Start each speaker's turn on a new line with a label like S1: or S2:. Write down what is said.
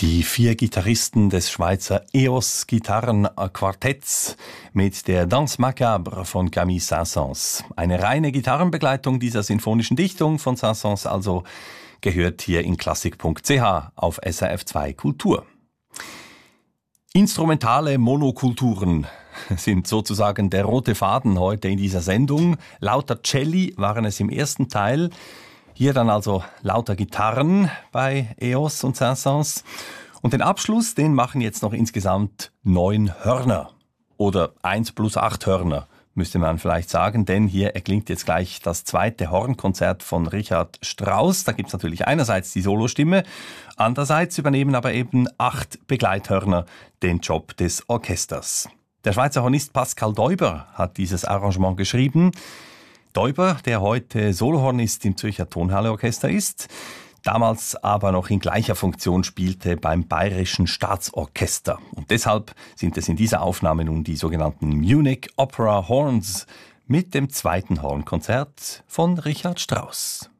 S1: Die 4 Gitarristen des Schweizer EOS Gitarrenquartetts mit der Danse Macabre von Camille Saint-Saëns. Eine reine Gitarrenbegleitung dieser sinfonischen Dichtung von Saint-Saëns also gehört hier in klassik.ch auf SRF 2 Kultur. Instrumentale Monokulturen sind sozusagen der rote Faden heute in dieser Sendung. Lauter Celli waren es im ersten Teil. Hier dann also lauter Gitarren bei EOS und Saint-Saëns. Und den Abschluss, den machen jetzt noch insgesamt 9 Hörner. Oder 1 plus 8 Hörner, müsste man vielleicht sagen. Denn hier erklingt jetzt gleich das 2. Hornkonzert von Richard Strauss. Da gibt es natürlich einerseits die Solostimme, andererseits übernehmen aber eben 8 Begleithörner den Job des Orchesters. Der Schweizer Hornist Pascal Deuber hat dieses Arrangement geschrieben. Deuber, der heute Solohornist im Zürcher Tonhalle-Orchester ist, damals aber noch in gleicher Funktion spielte beim Bayerischen Staatsorchester. Und deshalb sind es in dieser Aufnahme nun die sogenannten Munich Opera Horns mit dem 2. Hornkonzert von Richard Strauss.